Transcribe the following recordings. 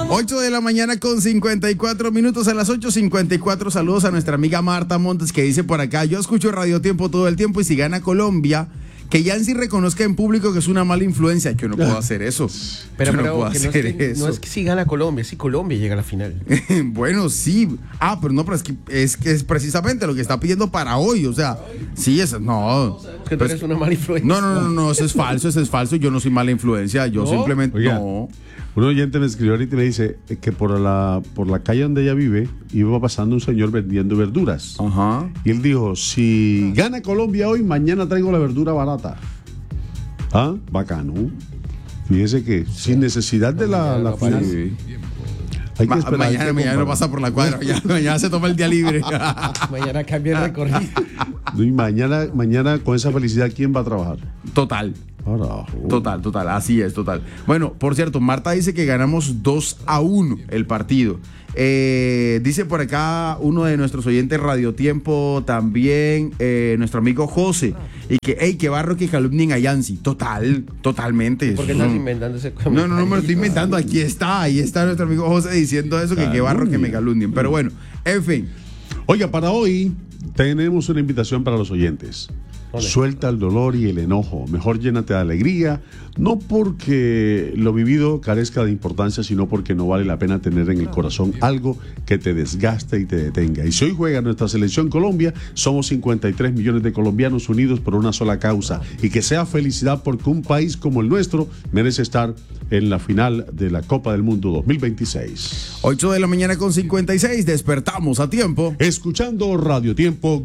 8 de la mañana con 54 minutos, a las 8:54. Saludos a nuestra amiga Marta Montes, que dice por acá: yo escucho Radio Tiempo todo el tiempo y si gana Colombia, que Yancy reconozca en público que es una mala influencia. Yo no puedo hacer eso. Pero no puedo hacer eso. No es que si gana Colombia, si Colombia llega a la final. Bueno, sí. Pero no, pero es que es precisamente lo que está pidiendo para hoy. O sea, sí, eso no. Es que tú eres una mala influencia. No, eso es falso. Yo no soy mala influencia. Yo simplemente Oiga, no. Un oyente me escribió ahorita y me dice que por la calle donde ella vive iba pasando un señor vendiendo verduras. Ajá. Y él dijo: si gana Colombia hoy, mañana traigo la verdura barata. Ah, bacano. Fíjese que sin necesidad de la final. Sí. Hay que esperar. Mañana no pasa por la cuadra. Mañana se toma el día libre. Mañana cambia el recorrido. Y mañana con esa felicidad, ¿quién va a trabajar? Total. Carajo. Total, así es, total. Bueno, por cierto, Marta dice que ganamos 2-1 el partido. Dice por acá uno de nuestros oyentes Radio Tiempo también, nuestro amigo José, y que barro que calumnien a Yancy. Totalmente. ¿Por qué estás inventando ese No me lo estoy inventando. Ahí está nuestro amigo José diciendo eso, que barro que me calumnien. Pero bueno, en fin. Oiga, para hoy tenemos una invitación para los oyentes. Suelta el dolor y el enojo, mejor llénate de alegría, no porque lo vivido carezca de importancia, sino porque no vale la pena tener en el corazón algo que te desgaste y te detenga. Y si hoy juega nuestra selección Colombia, somos 53 millones de colombianos unidos por una sola causa, y que sea felicidad porque un país como el nuestro merece estar en la final de la Copa del Mundo 2026. 8 de la mañana con 56, despertamos a tiempo. Escuchando Radio Tiempo,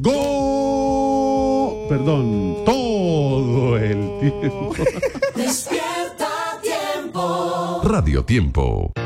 todo el tiempo. Despierta Tiempo. Radio Tiempo.